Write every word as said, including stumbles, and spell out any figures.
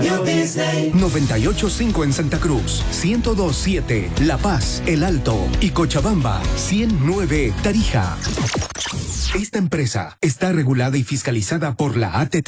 Radio Disney. noventa y ocho punto cinco en Santa Cruz, ciento dos punto siete La Paz, El Alto y Cochabamba, ciento nueve Tarija. Esta empresa está regulada y fiscalizada por la A T T.